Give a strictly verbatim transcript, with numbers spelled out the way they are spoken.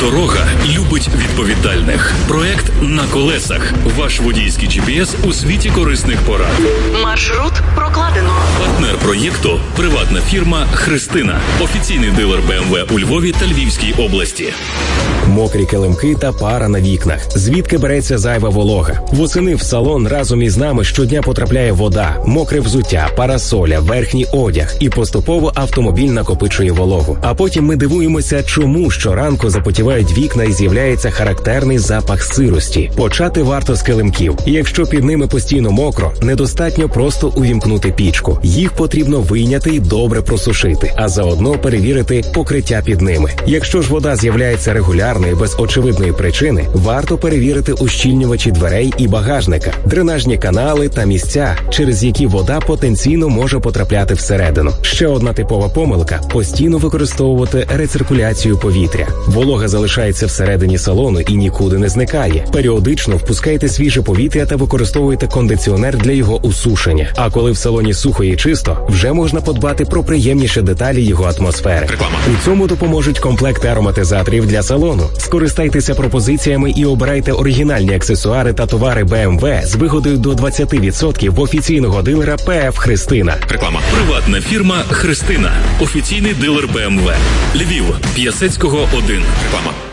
Дорога любить відповідальних. Проект «На колесах». Ваш водійський джі пі ес у світі корисних порад. Маршрут прокладено. Партнер проєкту – приватна фірма «Христина». Офіційний дилер бе ем ве у Львові та Львівській області. Мокрі килимки та пара на вікнах. Звідки береться зайва волога? Восени в салон разом із нами щодня потрапляє вода, мокре взуття, парасоля, верхній одяг. І поступово автомобіль накопичує вологу. А потім ми дивуємося, чому щоранку запотівають вікна і з'являється характерний запах сирості. Почати варто з килимків. І якщо під ними постійно мокро, недостатньо просто увімкнути пічку. Їх потрібно вийняти і добре просушити, а заодно перевірити покриття під ними. Якщо ж вода з'являється регулярно і без очевидної причини, варто перевірити ущільнювачі дверей і багажника, дренажні канали та місця, через які вода потенційно може потрапляти всередину. Ще одна типова помилка – постійно використовувати рециркуляцію повітря. Волога залишається всередині салону і нікуди не зникає. Періодично впускайте свіже повітря та використовуйте кондиціонер для його усушення. А коли в салоні сухо і чисто, вже можна подбати про приємніші деталі його атмосфери. Реклама. У цьому допоможуть комплекти ароматизаторів для салону. Скористайтеся пропозиціями і обирайте оригінальні аксесуари та товари бе ем ве з вигодою до двадцять відсотків в офіційного дилера пе еф «Христина». Реклама. Приватна фірма «Христина». Офіційний дилер бе ем ве. Львів. П'ясецького, один. Реклама.